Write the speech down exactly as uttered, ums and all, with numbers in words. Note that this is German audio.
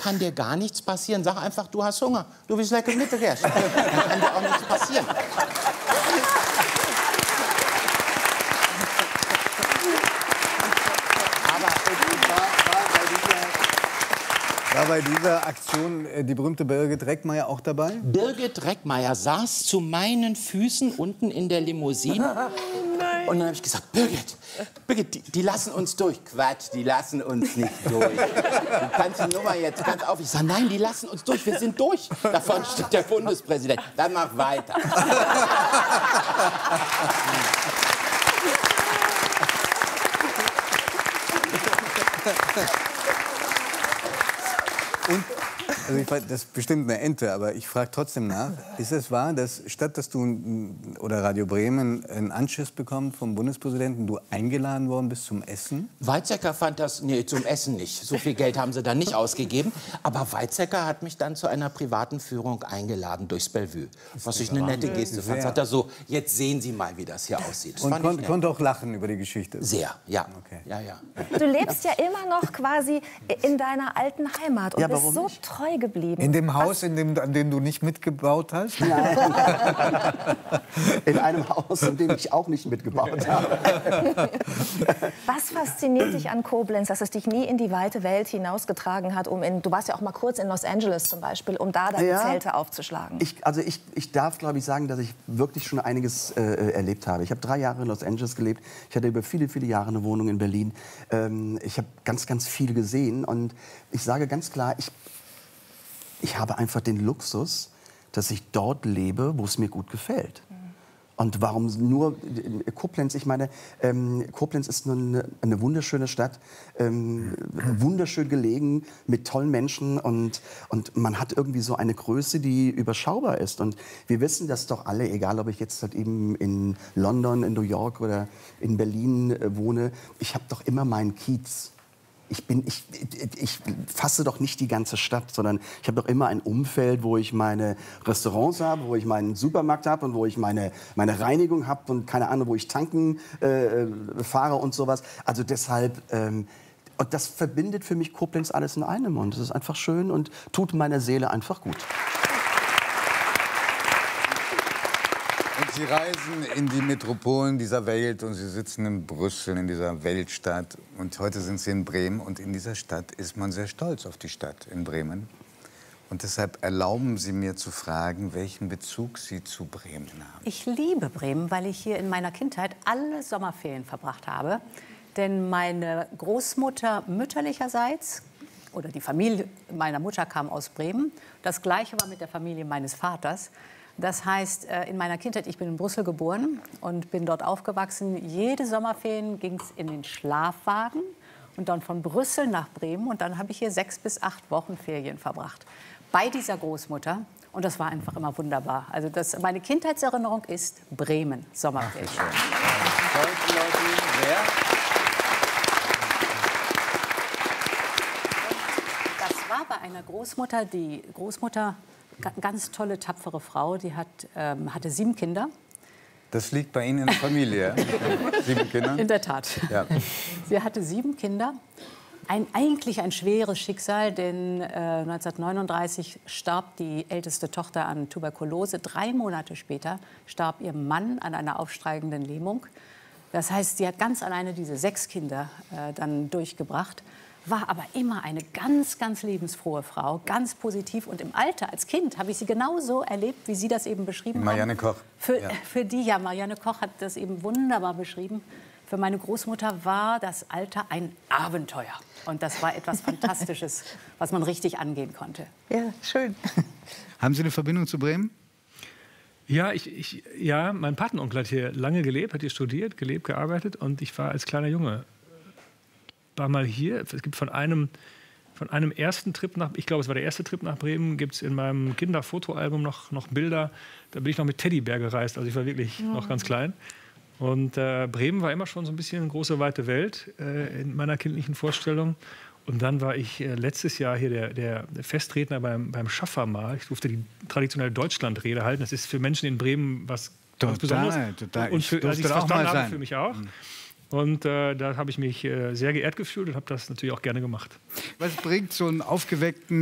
kann dir gar nichts passieren. Sag einfach, du hast Hunger. Du willst lecker Mittagessen. Dann kann dir auch nichts passieren. War bei dieser Aktion äh, die berühmte Birgit Reckmeier auch dabei? Birgit Reckmeier saß zu meinen Füßen unten in der Limousine. Oh, und dann habe ich gesagt, Birgit, Birgit, die, die lassen uns durch. Quatsch, die lassen uns nicht durch. Du kannst die Nummer jetzt ganz auf. Ich sage, nein, die lassen uns durch, wir sind durch. Da vorne steht der Bundespräsident. Dann mach weiter. Und, also ich, das ist bestimmt eine Ente, aber ich frage trotzdem nach. Ist es wahr, dass statt dass du oder Radio Bremen einen Anschiss bekommt vom Bundespräsidenten, du eingeladen worden bist zum Essen? Weizsäcker fand das, nee, zum Essen nicht. So viel Geld haben sie da nicht ausgegeben. Aber Weizsäcker hat mich dann zu einer privaten Führung eingeladen durchs Bellevue. Was ich eine nette Geste fand. Sagt er so, jetzt sehen Sie mal, wie das hier aussieht. Das Und kon konnte auch lachen über die Geschichte? Sehr, ja. Okay. ja, ja. Du lebst ja immer noch quasi in deiner alten Heimat und Ja, bist warum so nicht? treu geblieben. In dem Haus, in dem, an dem du nicht mitgebaut hast? Nein. In einem Haus, in dem ich auch nicht mitgebaut habe. Was fasziniert dich an Koblenz, dass es dich nie in die weite Welt hinausgetragen hat? Um in, du warst ja auch mal kurz in Los Angeles zum Beispiel, um da deine Ja. Zelte aufzuschlagen. Ich, also ich, ich darf, glaube ich, sagen, dass ich wirklich schon einiges äh, erlebt habe. Ich habe drei Jahre in Los Angeles gelebt. Ich hatte über viele, viele Jahre eine Wohnung in Berlin. Ähm, ich habe ganz, ganz viel gesehen. Und ich sage ganz klar, ich, ich habe einfach den Luxus, dass ich dort lebe, wo es mir gut gefällt. Und warum nur Koblenz? Ich meine, ähm, Koblenz ist nur eine, eine wunderschöne Stadt, ähm, wunderschön gelegen, mit tollen Menschen und, und man hat irgendwie so eine Größe, die überschaubar ist. Und wir wissen das doch alle, egal ob ich jetzt halt eben in London, in New York oder in Berlin äh, wohne, ich habe doch immer meinen Kiez. Ich, bin, ich, ich fasse doch nicht die ganze Stadt, sondern ich habe doch immer ein Umfeld, wo ich meine Restaurants habe, wo ich meinen Supermarkt habe und wo ich meine, meine Reinigung habe und keine Ahnung, wo ich tanken äh, fahre und sowas. Also deshalb, ähm, und das verbindet für mich Koblenz alles in einem und es ist einfach schön und tut meiner Seele einfach gut. Und Sie reisen in die Metropolen dieser Welt und Sie sitzen in Brüssel, in dieser Weltstadt. Und heute sind Sie in Bremen. Und in dieser Stadt ist man sehr stolz auf die Stadt in Bremen. Und deshalb erlauben Sie mir zu fragen, welchen Bezug Sie zu Bremen haben. Ich liebe Bremen, weil ich hier in meiner Kindheit alle Sommerferien verbracht habe. Denn meine Großmutter mütterlicherseits, oder die Familie meiner Mutter kam aus Bremen. Das Gleiche war mit der Familie meines Vaters. Das heißt, in meiner Kindheit, ich bin in Brüssel geboren und bin dort aufgewachsen. Jede Sommerferien ging es in den Schlafwagen und dann von Brüssel nach Bremen. Und dann habe ich hier sechs bis acht Wochen Ferien verbracht. Bei dieser Großmutter. Und das war einfach immer wunderbar. Also das, meine Kindheitserinnerung ist Bremen, Sommerferien. Das war bei einer Großmutter, die Großmutter... Ganz tolle, tapfere Frau, die hat, ähm, hatte sieben Kinder. Das liegt bei Ihnen in der Familie, sieben Kinder? In der Tat. Ja. Sie hatte sieben Kinder. Ein, eigentlich ein schweres Schicksal, denn äh, neunzehnhundertneununddreißig starb die älteste Tochter an Tuberkulose. Drei Monate später starb ihr Mann an einer aufsteigenden Lähmung. Das heißt, sie hat ganz alleine diese sechs Kinder äh, dann durchgebracht. War aber immer eine ganz, ganz lebensfrohe Frau, ganz positiv. Und im Alter, als Kind, habe ich sie genauso erlebt, wie Sie das eben beschrieben haben. Marianne Koch. Für, ja. für die, ja, Marianne Koch hat das eben wunderbar beschrieben. Für meine Großmutter war das Alter ein Abenteuer. Und das war etwas Fantastisches, was man richtig angehen konnte. Ja, schön. Haben Sie eine Verbindung zu Bremen? Ja, ich, ich, ja, mein Patenonkel hat hier lange gelebt, hat hier studiert, gelebt, gearbeitet. Und ich war als kleiner Junge war mal hier. Es gibt von einem, von einem ersten Trip nach, ich glaube, es war der erste Trip nach Bremen, gibt es in meinem Kinderfotoalbum noch, noch Bilder. Da bin ich noch mit Teddybär gereist, also ich war wirklich ja. noch ganz klein. Und äh, Bremen war immer schon so ein bisschen eine große, weite Welt äh, in meiner kindlichen Vorstellung. Und dann war ich äh, letztes Jahr hier der, der Festredner beim, beim Schaffermahl. Ich durfte die traditionelle Deutschlandrede halten. Das ist für Menschen in Bremen was ganz Besonderes. Total. Und für, als ich es verstanden habe, für mich auch. Mhm. Und äh, da habe ich mich äh, sehr geehrt gefühlt und habe das natürlich auch gerne gemacht. Was bringt so einen aufgeweckten